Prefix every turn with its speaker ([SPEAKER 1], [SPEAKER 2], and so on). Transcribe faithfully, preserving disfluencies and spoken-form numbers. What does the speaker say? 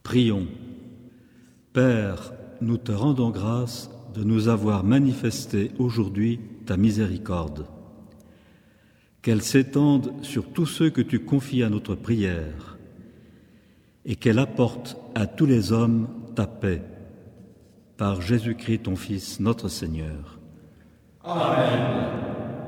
[SPEAKER 1] Prions. Père, nous te rendons grâce de nous avoir manifesté aujourd'hui ta miséricorde. Qu'elle s'étende sur tous ceux que tu confies à notre prière et qu'elle apporte à tous les hommes ta paix. Par Jésus-Christ, ton Fils, notre Seigneur.
[SPEAKER 2] Amen.